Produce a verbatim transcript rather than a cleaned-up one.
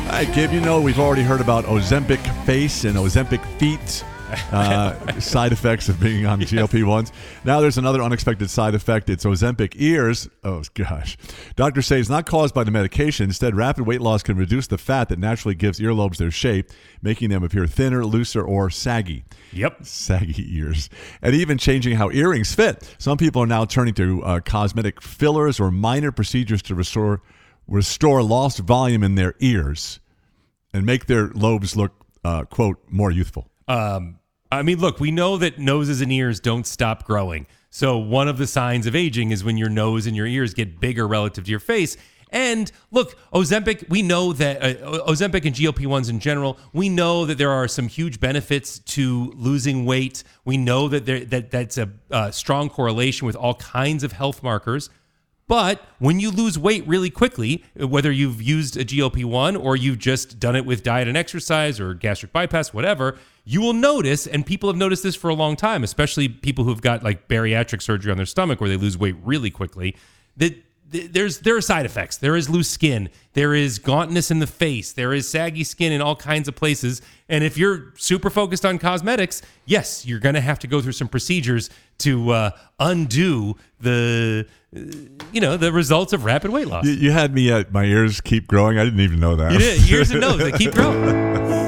All right, Gabe, you know we've already heard about Ozempic face and Ozempic feet. Uh, side effects of being on G L P ones. Now there's another unexpected side effect. It's Ozempic ears. Oh, gosh. Doctors say it's not caused by the medication. Instead, rapid weight loss can reduce the fat that naturally gives earlobes their shape, making them appear thinner, looser, or saggy. Yep. Saggy ears. And even changing how earrings fit. Some people are now turning to uh, cosmetic fillers or minor procedures to restore, restore lost volume in their ears and make their lobes look, uh, quote, more youthful. Um, I mean, look, we know that noses and ears don't stop growing. So one of the signs of aging is when your nose and your ears get bigger relative to your face. And look, Ozempic, we know that uh, Ozempic and G L P ones in general, we know that there are some huge benefits to losing weight. We know that there, that that's a uh, strong correlation with all kinds of health markers. But when you lose weight really quickly, whether you've used a G L P one or you've just done it with diet and exercise or gastric bypass, whatever, you will notice, and people have noticed this for a long time, especially people who've got like bariatric surgery on their stomach where they lose weight really quickly, that there's there are side effects. There is loose skin. There is gauntness in the face. There is saggy skin in all kinds of places. And if you're super focused on cosmetics, yes, you're going to have to go through some procedures to uh, undo the, uh, you know, the results of rapid weight loss. You, you had me at my ears keep growing. I didn't even know that. You did. Ears and nose, they keep growing.